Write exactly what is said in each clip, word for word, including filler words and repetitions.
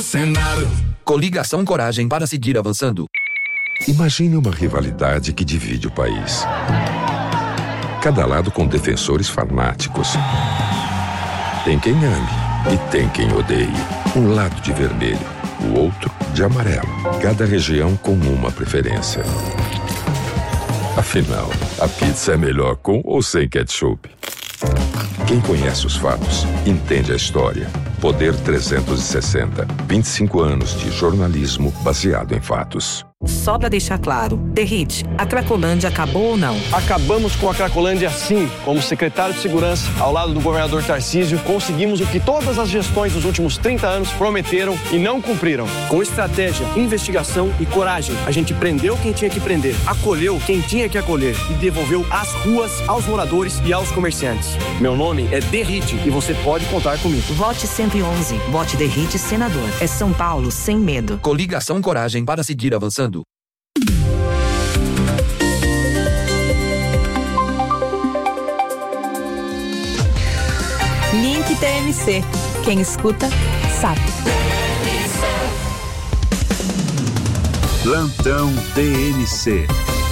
do Senado. Coligação Coragem para seguir avançando. Imagine uma rivalidade que divide o país. Cada lado com defensores fanáticos. Tem quem ame e tem quem odeie. Um lado de vermelho, o outro de amarelo. Cada região com uma preferência. Afinal, a pizza é melhor com ou sem ketchup? Quem conhece os fatos, entende a história. Poder trezentos e sessenta. vinte e cinco anos de jornalismo baseado em fatos. Só pra deixar claro, Derrite, a Cracolândia acabou ou não? Acabamos com a Cracolândia sim. Como secretário de Segurança, ao lado do governador Tarcísio, conseguimos o que todas as gestões dos últimos trinta anos prometeram e não cumpriram. Com estratégia, investigação e coragem, a gente prendeu quem tinha que prender, acolheu quem tinha que acolher e devolveu as ruas aos moradores e aos comerciantes. Meu nome é Derrite e você pode contar comigo. Vote cento e onze. Vote Derrite senador. É São Paulo sem medo. Coligação Coragem para seguir avançando. Link T M C. Quem escuta, sabe. Plantão T M C.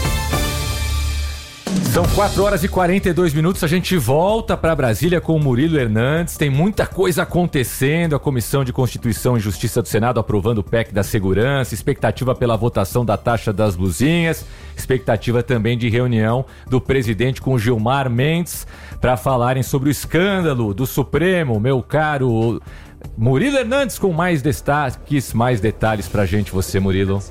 São quatro horas e quarenta e dois minutos, a gente volta para Brasília com o Murilo Hernandes. Tem muita coisa acontecendo, a Comissão de Constituição e Justiça do Senado aprovando o P E C da Segurança, expectativa pela votação da taxa das blusinhas, expectativa também de reunião do presidente com o Gilmar Mendes para falarem sobre o escândalo do Supremo. Meu caro Murilo Hernandes, com mais destaques, mais detalhes pra gente, você, Murilo.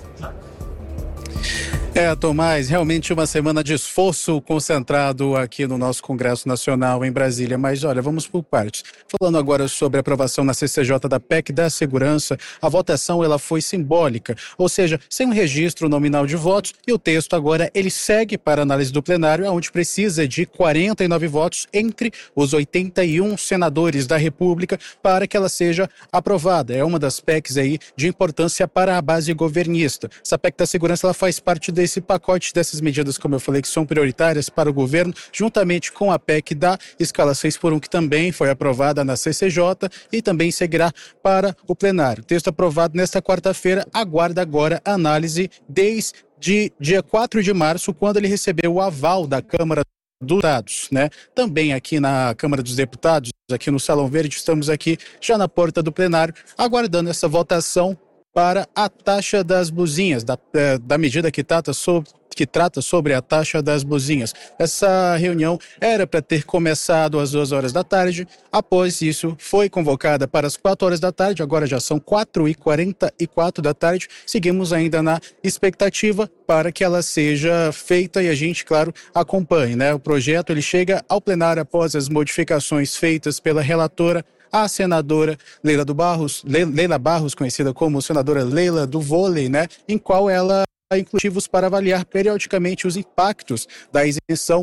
É, Tomás, realmente uma semana de esforço concentrado aqui no nosso Congresso Nacional em Brasília. Mas olha, vamos por partes. Falando agora sobre a aprovação na C C J da P E C da Segurança, a votação ela foi simbólica, ou seja, sem um registro nominal de votos, e o texto agora ele segue para análise do plenário, onde precisa de quarenta e nove votos entre os oitenta e um senadores da República para que ela seja aprovada. É uma das P E Cs aí de importância para a base governista. Essa P E C da Segurança ela faz parte desse pacote dessas medidas, como eu falei, que são prioritárias para o governo, juntamente com a P E C da escala seis por um, que também foi aprovada na C C J e também seguirá para o plenário. O texto aprovado nesta quarta-feira aguarda agora análise desde dia quatro de março, quando ele recebeu o aval da Câmara dos Deputados, né? Também aqui na Câmara dos Deputados, aqui no Salão Verde, estamos aqui já na porta do plenário, aguardando essa votação para a taxa das blusinhas, da, da medida que trata sobre que trata sobre a taxa das blusinhas. Essa reunião era para ter começado às duas horas da tarde, após isso foi convocada para as quatro horas da tarde, agora já são quatro e quarenta e quatro da tarde, seguimos ainda na expectativa para que ela seja feita e a gente, claro, acompanhe, né? O projeto ele chega ao plenário após as modificações feitas pela relatora, a senadora Leila do Barros, Leila Barros, conhecida como senadora Leila do Vôlei, né? Em qual ela inclusivos para avaliar periodicamente os impactos da isenção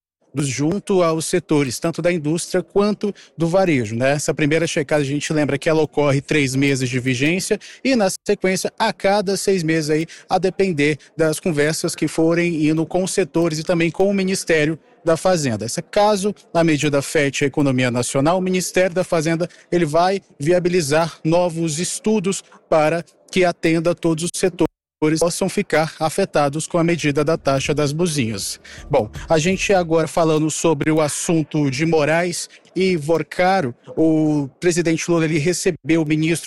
junto aos setores, tanto da indústria quanto do varejo, né? Essa primeira checada a gente lembra que ela ocorre três meses de vigência e na sequência a cada seis meses aí, a depender das conversas que forem indo com os setores e também com o Ministério da Fazenda. Esse caso, na medida afete a economia nacional, o Ministério da Fazenda ele vai viabilizar novos estudos para que atenda todos os setores possam ficar afetados com a medida da taxa das blusinhas. Bom, a gente agora falando sobre o assunto de Moraes e Vorcaro, o presidente Lula ele recebeu o ministro